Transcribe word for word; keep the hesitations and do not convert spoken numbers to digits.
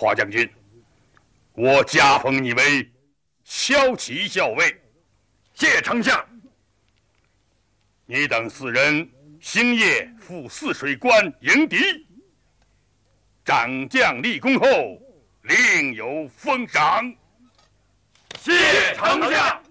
华将军，我加封你为骁骑校尉。 谢丞相。 你等四人星夜赴泗水关迎敌，长将立功后，另有封赏。 谢丞相。